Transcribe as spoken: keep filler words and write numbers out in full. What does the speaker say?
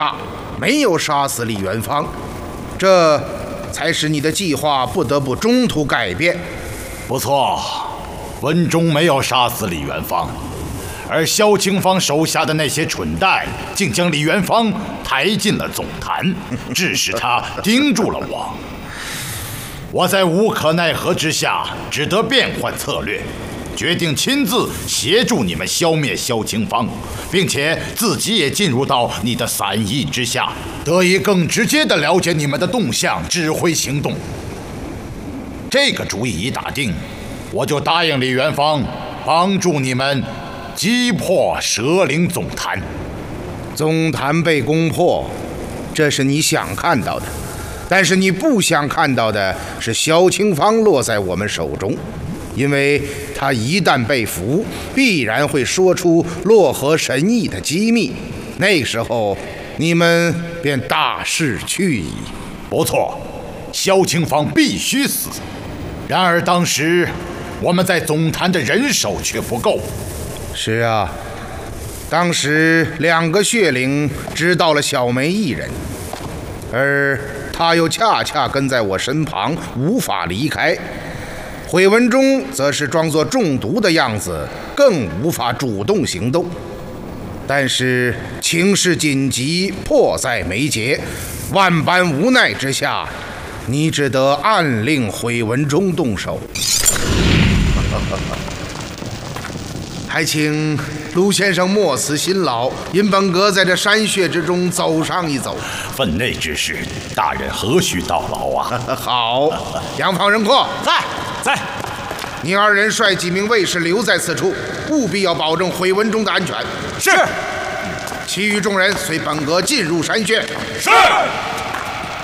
啊，没有杀死李元芳，这才使你的计划不得不中途改变。 不错，文忠没有杀死李元芳，而萧清芳手下的那些蠢蛋竟将李元芳抬进了总坛，致使他盯住了我。我在无可奈何之下，只得变换策略，决定亲自协助你们消灭萧清芳，并且自己也进入到你的伞翼之下，得以更直接地了解你们的动向，指挥行动。这个主意一打定，我就答应李元芳帮助你们击破蛇岭总坛。 总坛被攻破，这是你想看到的，但是你不想看到的是萧清芳落在我们手中。因为他一旦被俘，必然会说出洛河神翼的机密，那时候你们便大势去矣。 不错，萧清芳必须死。然而当时我们在总坛的人手却不够。 是啊，当时两个血灵知道了小梅一人，而他又恰恰跟在我身旁，无法离开。毁文忠则是装作中毒的样子，更无法主动行动。但是情势紧急，迫在眉睫，万般无奈之下，你只得暗令毁文忠动手。还请卢先生莫辞辛劳，引本阁在这山穴之中走上一走。 分内之事，大人何须叨劳啊？ 好，杨方仁阔在在。 你二人率几名卫士留在此处，务必要保证毁文忠的安全。 是。 其余众人随本阁进入山穴。 是。